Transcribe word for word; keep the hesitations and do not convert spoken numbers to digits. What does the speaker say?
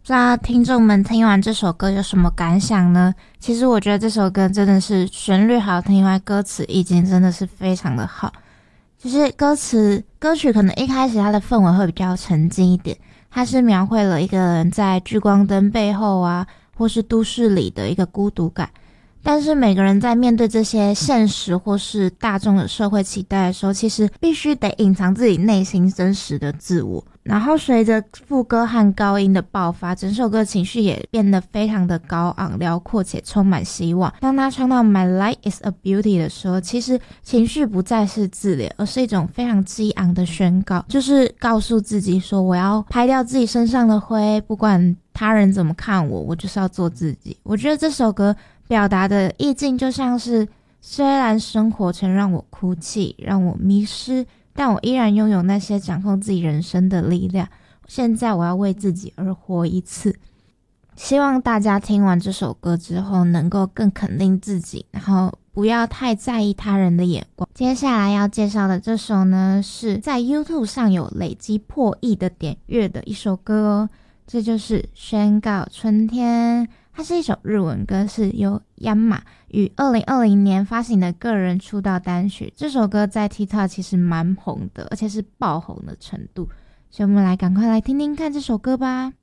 不知道听众们听完这首歌有什么感想呢？其实我觉得这首歌真的是旋律好听，因为歌词意境真的是非常的好。就是歌词歌曲可能一开始它的氛围会比较沉静一点，它是描绘了一个人在聚光灯背后啊，或是都市里的一个孤独感。但是每个人在面对这些现实或是大众的社会期待的时候，其实必须得隐藏自己内心真实的自我。然后随着副歌和高音的爆发，整首歌情绪也变得非常的高昂辽阔且充满希望。当他唱到 My life is a beauty 的时候，其实情绪不再是自怜，而是一种非常激昂的宣告，就是告诉自己说我要拍掉自己身上的灰，不管他人怎么看我，我就是要做自己。我觉得这首歌表达的意境就像是，虽然生活曾让我哭泣，让我迷失，但我依然拥有那些掌控自己人生的力量。现在我要为自己而活一次。希望大家听完这首歌之后能够更肯定自己，然后不要太在意他人的眼光。接下来要介绍的这首呢，是在 YouTube 上有累积破亿的点阅的一首歌哦，这就是宣告春天。它是一首日文歌，是由ヤンマ于二零二零年发行的个人出道单曲。这首歌在 TikTok 其实蛮红的，而且是爆红的程度，所以我们来赶快来听听看这首歌吧。